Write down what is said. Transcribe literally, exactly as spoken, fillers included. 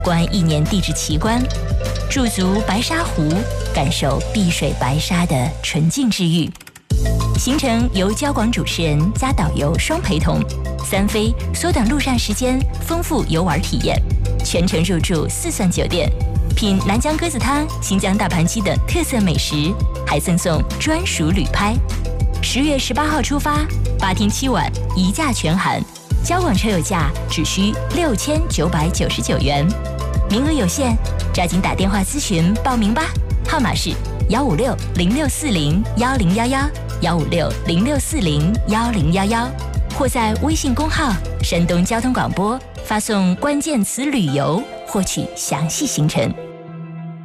观一年地质奇观，驻足白沙湖，感受碧水白沙的纯净治愈。行程由交广主持人加导游双陪同，三飞缩短路上时间，丰富游玩体验，全程入住四钻酒店，品南疆鸽子汤、新疆大盘鸡等特色美食，还赠送专属旅拍。十月十八号出发，八天七晚，一价全含，交广车友价只需六千九百九十九元，名额有限，抓紧打电话咨询报名吧，号码是幺五六零六四零幺零幺幺。幺五六零六四零幺零幺幺，或在微信公号山东交通广播发送关键词旅游，获取详细行程。